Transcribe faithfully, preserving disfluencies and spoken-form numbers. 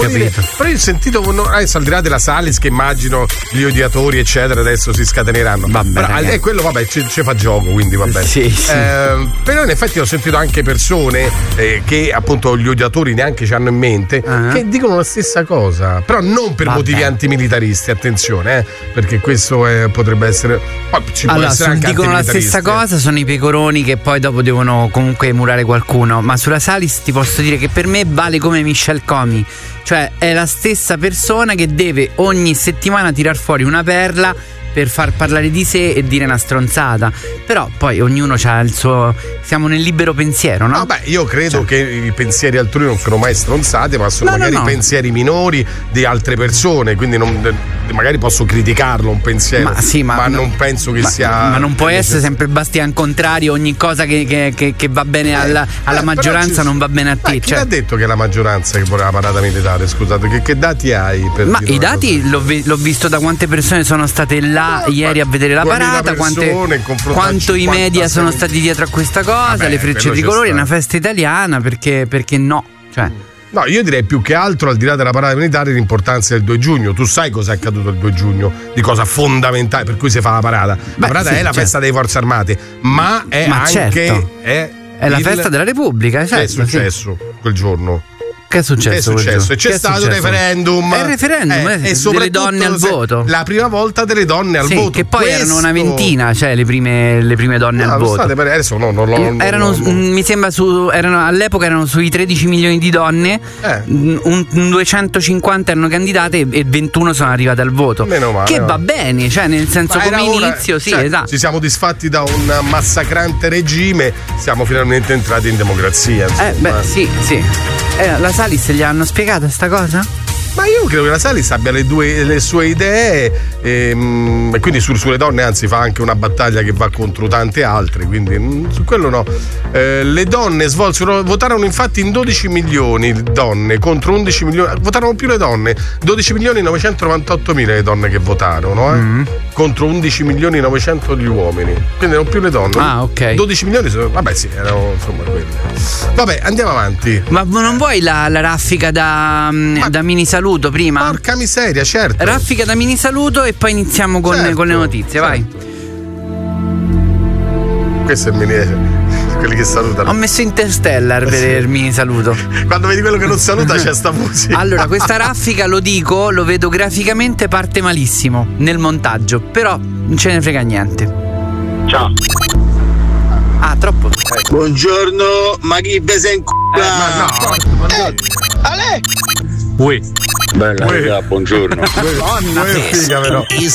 capito. Però io ho sentito adesso, al di là della Salis, che immagino gli odiatori eccetera adesso si scateneranno, vabbè, però e quello vabbè ci, ci fa gioco, quindi vabbè. Sì, sì. Eh, però in effetti ho sentito anche persone eh, che appunto gli odiatori neanche ci hanno in mente, uh-huh. che dicono la stessa cosa, però non per vabbè. motivi antimilitaristi, attenzione, eh, perché questo è, potrebbe essere poi ci allora, può essere anche dicono la stessa cosa, sono i pecoroni che poi dopo devono comunque emulare qualcuno, ma sulla Salis ti posso dire che per me vale come Michelle Comi, cioè è la stessa persona che deve ogni settimana tirar fuori una perla per far parlare di sé e dire una stronzata, però poi ognuno ha il suo, siamo nel libero pensiero, no? Vabbè, io credo cioè. che i pensieri altrui non sono mai stronzate, ma sono no, magari no, no. pensieri minori di altre persone, quindi non, magari posso criticarlo un pensiero, ma, sì, ma, ma non penso che ma, sia ma non può essere sempre Bastian contrario, ogni cosa che, che, che, che va bene alla, alla eh, maggioranza non va bene a te. Eh, chi cioè. ha detto che è la maggioranza che voleva la parata militare? Scusate, che, che dati hai? Per ma i dati l'ho, l'ho visto da quante persone sono state là No, ieri a vedere la parata, quante, quanto i media sono stati dietro a questa cosa, vabbè, le frecce tricolori, è una festa italiana, perché, perché no? Cioè. No, io direi più che altro, al di là della parata militare, l'importanza del due giugno. Tu sai cosa è accaduto il due giugno? Di cosa fondamentale per cui si fa la parata. La Beh, parata sì, è la certo. festa delle forze armate, ma è ma anche certo. è, è la festa della Repubblica, certo, che è successo sì. quel giorno? Che è successo? È successo? C'è che stato il referendum. È il referendum eh, eh, delle donne al voto. La prima volta delle donne al sì, voto. Che poi Questo... erano una ventina, cioè le prime, le prime donne no, al voto. Per adesso no, no, no, erano, no, no. mi sembra, su, erano, all'epoca erano sui tredici milioni di donne, eh. un, un duecentocinquanta erano candidate e ventuno sono arrivate al voto. Meno male, che va bene, cioè nel senso ma come inizio, ora, sì, cioè, esatto. Ci siamo disfatti da un massacrante regime, siamo finalmente entrati in democrazia. Insomma. Eh, beh, sì, sì. Eh, la Salis gli hanno spiegata sta cosa? Ma io credo che la Salis abbia le, due, le sue idee e, e quindi su, sulle donne anzi fa anche una battaglia che va contro tante altre, quindi mh, su quello no. Eh, le donne svolsero, votarono infatti in dodici milioni di donne contro undici milioni, votarono più le donne, dodici milioni novecentonovantotto mila le donne che votarono, eh, mm. contro undici milioni novecento gli uomini, quindi erano più le donne. Ah, ok. dodici milioni, vabbè sì, erano insomma quelle. Vabbè, andiamo avanti. Ma non vuoi la, la raffica da, Ma... da mini saluto prima? Porca miseria, certo. Raffica da mini saluto e poi iniziamo con, certo, con le notizie, certo. vai. Questo è il mini, quelli che salutano. Ho messo Interstellar per il mini saluto. Quando vedi quello che non saluta c'è sta musica. Allora, questa raffica, lo dico, lo vedo graficamente parte malissimo nel montaggio, però non ce ne frega niente. Ciao. Ah, troppo. Eh. Buongiorno, ma chi ve sei in c***a? Eh, ma no. Eh, Ale! Ui. Bella, raga, buongiorno. Buongiorno.